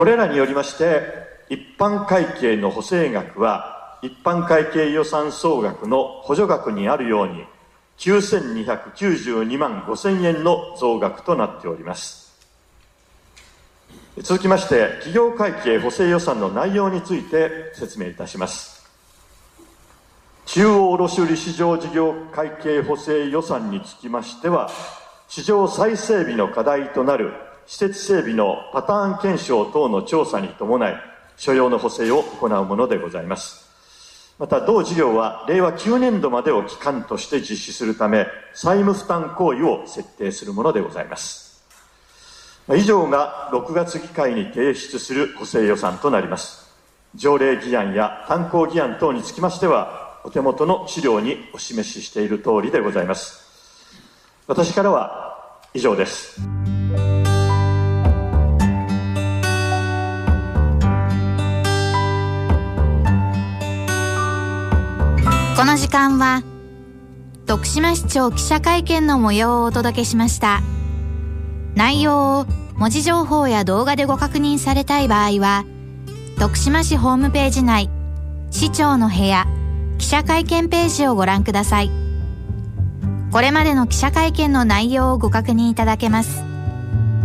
これらによりまして、一般会計の補正額は、一般会計予算総額の補助額にあるように、9292万5000円の増額となっております。続きまして、企業会計補正予算の内容について説明いたします。中央卸売市場事業会計補正予算につきましては、市場再整備の課題となる施設整備のパターン検証等の調査に伴い、所要の補正を行うものでございます。また、同事業は令和9年度までを期間として実施するため、債務負担行為を設定するものでございます。以上が6月議会に提出する補正予算となります。条例議案や単行議案等につきましては、お手元の資料にお示ししている通りでございます。私からは以上です。 この時間は徳島市長記者会見の模様をお届けしました。内容を文字情報や動画でご確認されたい場合は、徳島市ホームページ内市長の部屋記者会見ページをご覧ください。これまでの記者会見の内容をご確認いただけます。